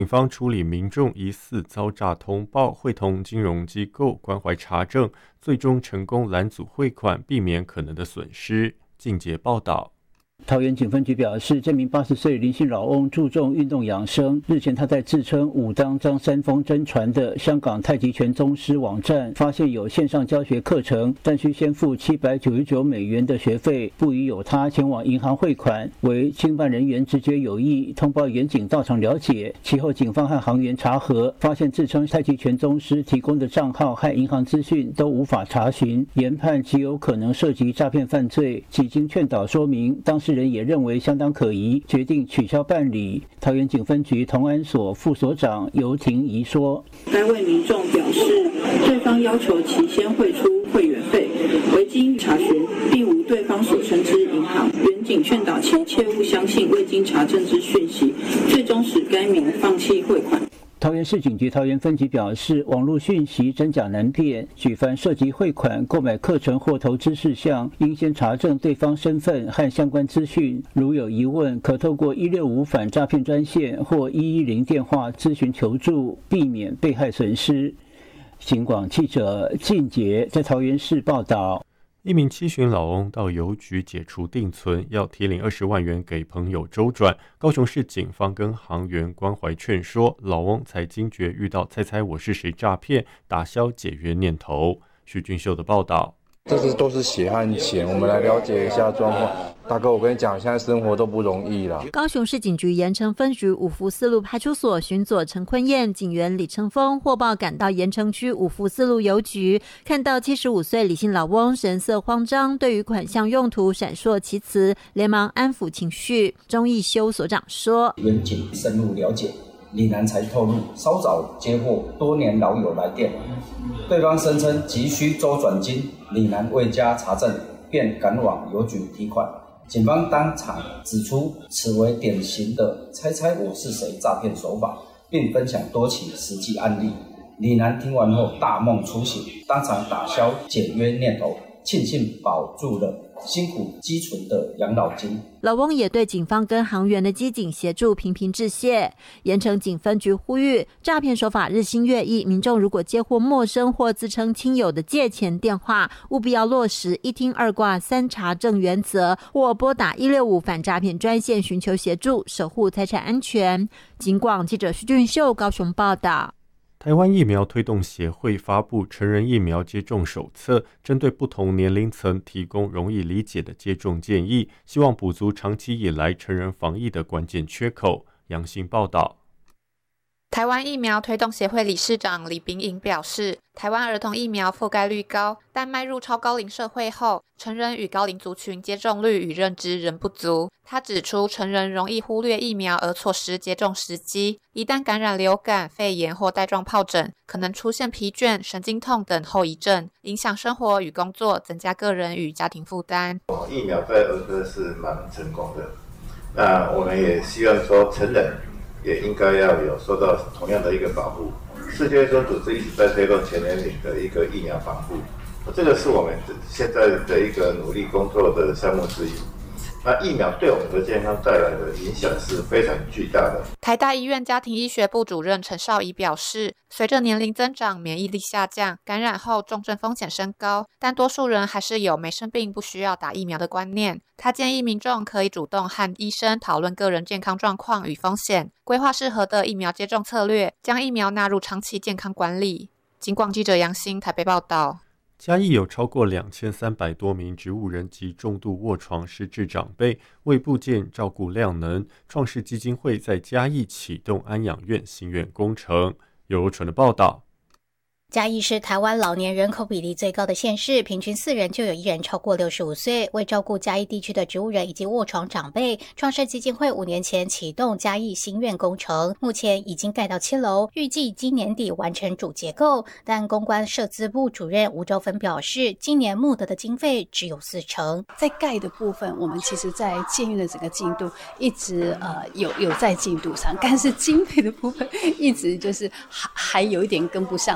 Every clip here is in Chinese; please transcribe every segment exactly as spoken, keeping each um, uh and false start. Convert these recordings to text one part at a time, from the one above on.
警方处理民众疑似遭诈通报，会同金融机构关怀查证，最终成功拦阻汇款，避免可能的损失。进阶报道。 桃园警分局表示，这名八十岁林姓老翁注重运动养生。日前，他在自称武当张三丰真传的香港太极拳宗师网站发现有线上教学课程，但需先付七百九十九美元的学费，不疑有他，前往银行汇款。为经办人员直觉有异，通报员警到场了解。其后，警方和行员查核，发现自称太极拳宗师提供的账号和银行资讯都无法查询，研判极有可能涉及诈骗犯罪。几经劝导说明，当时人也认为相当可疑，决定取消办理。桃园警分局同安所副所长尤婷怡说：“ 该位民众表示，对方要求其先汇出会员费，未经查询，并无对方所称之银行。员警劝导其切勿相信未经查证之讯息，最终使该民放弃汇款。” 桃园市警局桃园分局表示，网络讯息真假难辨，举凡涉及汇款、购买课程或投资事项，应先查证对方身份和相关资讯。如有疑问，可透过一六五反诈骗专线或一一零电话咨询求助，避免被害损失。警广记者靳杰在桃园市报道。 一名七旬老翁到邮局解除定存，要提领二十万元给朋友周转。高雄市警方跟行员关怀劝说，老翁才惊觉遇到猜猜我是谁诈骗，打消解约念头。许俊秀的报道。 这是都是血汗钱，我们来了解一下状况。大哥，我跟你讲，现在生活都不容易了。 高雄市警局盐埕分局五福四路派出所巡佐陈坤燕、警员李成峰获报赶到盐埕区五福四路邮局，看到七十五岁李姓老翁神色慌张，对于款项用途闪烁其词，连忙安抚情绪。钟义修所长说：“ 员警深入了解。”李男才透露，稍早接获多年老友来电，对方声称急需周转金，李男未加查证，便赶往邮局提款。警方当场指出，此为典型的猜猜我是谁诈骗手法，并分享多起实际案例。李男听完后大梦初醒，当场打消解约念头，庆幸保住了辛苦积存的养老金。 老翁也对警方跟行员的机警协助频频致谢。盐埕警分局呼吁，诈骗手法日新月异，民众如果接获陌生或自称亲友的借钱电话，务必要落实一听二挂三查证原则，或拨打一六五反诈骗专线寻求协助，守护财产安全。警广记者徐俊秀高雄报道。 台湾疫苗推动协会发布成人疫苗接种手册，针对不同年龄层提供容易理解的接种建议，希望补足长期以来成人防疫的关键缺口。杨新报道。 台湾疫苗推动协会理事长李秉颖表示，台湾儿童疫苗覆盖率高，但迈入超高龄社会后，成人与高龄族群接种率与认知仍不足。他指出，成人容易忽略疫苗而错失接种时机，一旦感染流感、肺炎或带状疱疹，可能出现疲倦、神经痛等后遗症，影响生活与工作，增加个人与家庭负担。 疫苗在儿科是蛮成功的，那我们也希望说成人也应该要有受到同样的一个保护。世界卫生组织一直在推动全年龄的一个疫苗防护，这个是我们现在的一个努力工作的项目之一。那疫苗对我们的健康带来的影响是非常巨大的。 台大医院家庭医学部主任陈少仪表示，随着年龄增长，免疫力下降，感染后重症风险升高，但多数人还是有没生病不需要打疫苗的观念。他建议民众可以主动和医生讨论个人健康状况与风险，规划适合的疫苗接种策略，将疫苗纳入长期健康管理。警广记者杨欣台北报道。 嘉义有超过两千三百多名植物人及重度卧床失智长辈，为部件照顾量能，创世基金会在嘉义启动安养院新院工程。由纯的报道。 嘉义是台湾老年人口比例最高的县市，平均四人就有一人超过六十五岁。为照顾嘉义地区的植物人以及卧床长辈，创世基金会五年前启动嘉义新院工程，目前已经盖到七楼，预计今年底完成主结构。但公关社资部主任吴周芬表示，今年募得的经费只有四成。 在盖的部分，我们其实在建院的整个进度一直呃有有在进度上，但是经费的部分一直就是还还有一点跟不上那个进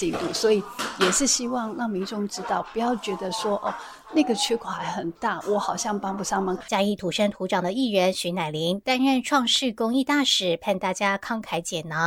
进度，所以也是希望让民众知道，不要觉得说哦那个缺口还很大，我好像帮不上忙。 嘉义土生土长的艺人徐乃麟担任创世公益大使，盼大家慷慨解囊。